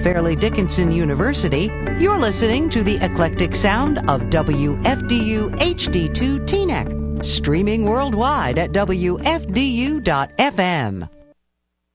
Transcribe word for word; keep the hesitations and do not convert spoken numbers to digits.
Fairleigh Dickinson University, you're listening to the eclectic sound of W F D U H D two Teaneck, streaming worldwide at W F D U dot F M.